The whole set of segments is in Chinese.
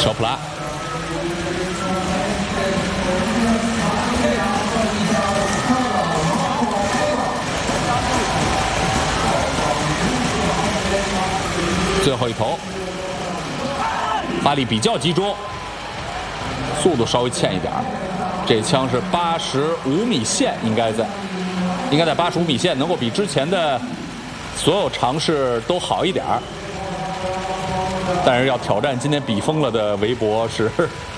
乔普拉。最后一投，发力比较集中，速度稍微欠一点。这枪是85米线，应该在85米线，能够比之前的所有尝试都好一点。但是要挑战今天比疯了的韦伯是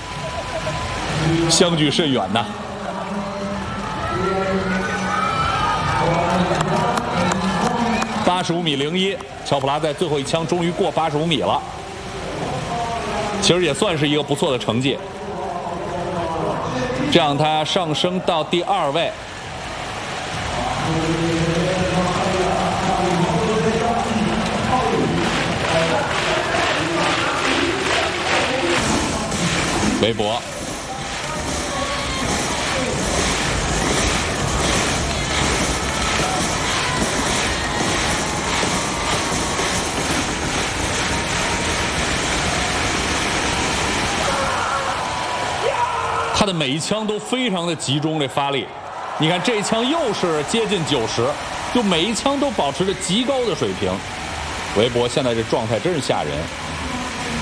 相距甚远呐。85米01，乔普拉在最后一枪终于过85米了，其实也算是一个不错的成绩。这样他上升到第2位。韦伯。他的每一枪都非常的集中，这发力，你看这一枪又是接近90，就每一枪都保持着极高的水平。韦伯现在这状态真是吓人。